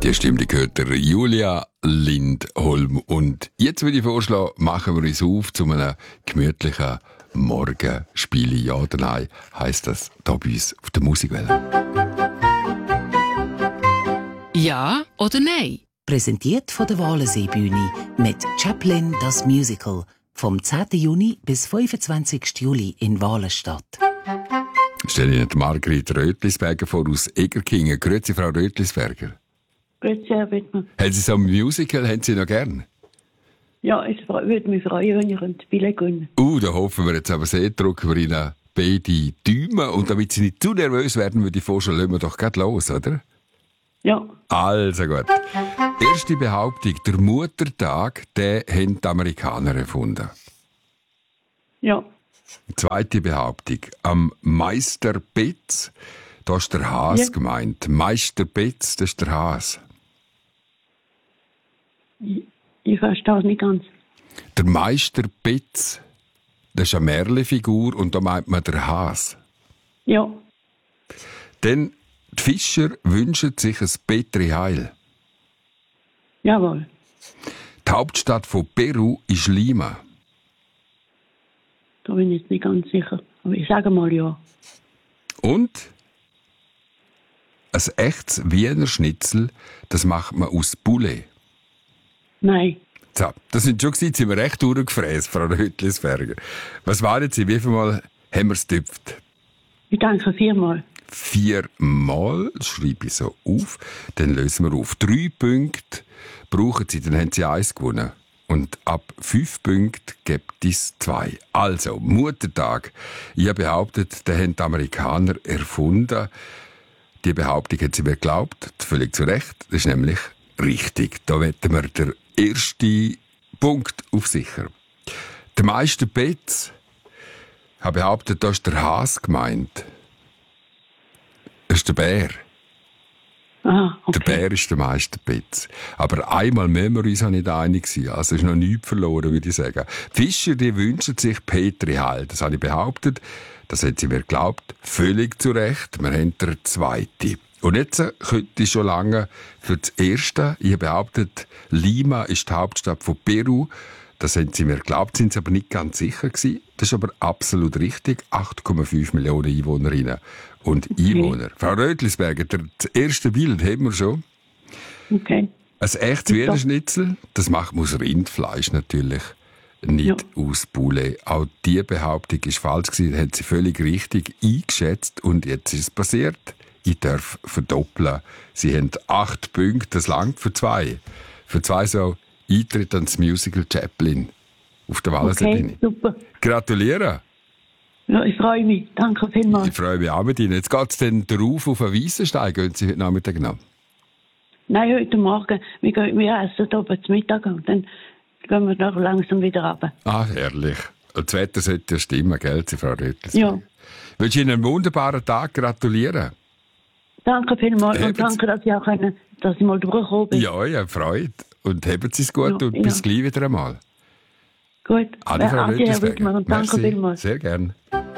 Die Stimme, die gehört der Julia Lindholm. Und jetzt würde ich vorschlagen, machen wir uns auf zu einem gemütlichen Morgenspiel. Ja oder nein, heisst das hier bei uns auf der Musikwelle. Ja oder nein? Präsentiert von der Waleseebühne mit Chaplin das Musical vom 10. Juni bis 25. Juli in Walenstadt. Stelle Ihnen Margrit Rötlisberger vor aus Egerkingen. Grüezi, Frau Rötlisberger. Grüezi, Herr Wittmann. Haben Sie so ein Musical, haben Sie noch gern? Ja, es würde mich freuen, wenn ich ein Billett gönne. Da hoffen wir jetzt aber sehr, drücken wir Ihnen beide Daumen. Und damit Sie nicht zu nervös werden, würde ich vorstellen, lassen wir doch gleich los, oder? Ja. Also gut. Erste Behauptung, der Muttertag, den haben die Amerikaner erfunden. Ja. Zweite Behauptung, am Meister Betz, da ist der Has gemeint. Meister Betz, das ist der Has. Ich verstehe es nicht ganz. Der Meister Betz, das ist eine Märchenfigur und da meint man der Has. Ja. Dann die Fischer wünschen sich ein Petri Heil. Jawohl. Die Hauptstadt von Peru ist Lima. Da bin ich jetzt nicht ganz sicher. Aber ich sage mal ja. Und ein echtes Wiener Schnitzel, das macht man aus Poulet. Nein. So, das sind schon gewesen, jetzt sind wir recht durchgefräst, Frau Rötlisberger. Was waren Sie? Wie viel Mal haben wir es getüpft? Ich denke 4-mal. 4 Mal, das schreibe ich so auf, dann lösen wir auf. 3 Punkte brauchen Sie, dann haben Sie 1 gewonnen. Und ab 5 Punkten gibt es 2. Also, Muttertag. Ich habe behauptet, den haben die Amerikaner erfunden. Die Behauptung hat sie mir geglaubt, völlig zu Recht. Das ist nämlich richtig. Da wetten wir den ersten Punkt auf sicher. Der Meister Betz hat behauptet, da ist der Has gemeint. Das ist der Bär. Aha, okay. Der Bär ist der Meister Betz. Aber einmal müssen wir uns auch nicht einig sein. Also ist noch nichts verloren, würde ich sagen. Die Fischer, die wünschen sich Petri Heil. Das habe ich behauptet. Das hat sie mir geglaubt. Völlig zu Recht. Wir haben den zweiten. Und jetzt könnte ich schon lange für das Erste. Ich habe behauptet, Lima ist die Hauptstadt von Peru. Das haben sie mir geglaubt, sind sie aber nicht ganz sicher gewesen. Das ist aber absolut richtig. 8,5 Millionen Einwohnerinnen und Einwohner. Frau Rötlisberger, das erste Bild haben wir schon. Okay. Ein echtes Wiener Schnitzel, das macht man aus Rindfleisch natürlich, nicht aus Poulet. Auch diese Behauptung ist falsch gewesen, das haben sie völlig richtig eingeschätzt und jetzt ist es passiert. Ich darf verdoppeln. Sie haben 8 Punkte, das langt für 2. Für 2 so Eintritt ans Musical Chaplin auf der Waleseebühne. Okay, super. Gratuliere. Ja, ich freue mich. Danke vielmals. Ich freue mich auch mit Ihnen. Jetzt geht es dann drauf auf einen Weissenstein. Gehen Sie heute Nachmittag noch? Nein, heute Morgen. Wir essen oben zum Mittag und dann gehen wir noch langsam wieder runter. Ah, herrlich. Und das Wetter sollte ja stimmen, gell, Frau Rötlis? Ja. Ich wünsche Ihnen einen wunderbaren Tag. Gratulieren. Danke vielmals und danke, dass ich mal durchgekommen bin. Ja, ja, Freude. Und haben Sie es gut Ja, und bis gleich wieder einmal. Gut. Adi, Frau Herr Wittmann, und danke Merci. vielmals. Sehr gern.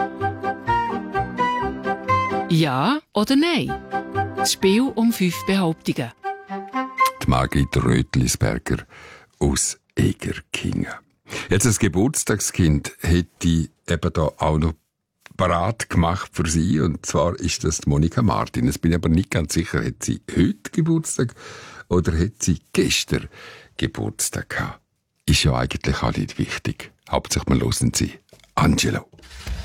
Ja oder nein? Das Spiel um 5 Behauptungen. Die Margrit Rötlisberger aus Egerkingen. Jetzt als Geburtstagskind hätte ich eben da auch noch parat gemacht für Sie. Und zwar ist das die Monika Martin. Jetzt bin ich aber nicht ganz sicher, hat sie heute Geburtstag oder hat sie gestern Geburtstag gehabt? Ist ja eigentlich auch nicht wichtig. Hauptsächlich wir hören Sie Angelo.